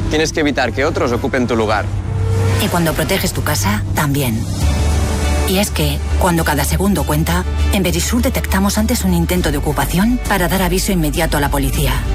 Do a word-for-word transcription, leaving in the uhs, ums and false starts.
tienes que evitar que otros ocupen tu lugar. Y cuando proteges tu casa, también. Y es que, cuando cada segundo cuenta, en Verisur detectamos antes un intento de ocupación para dar aviso inmediato a la policía.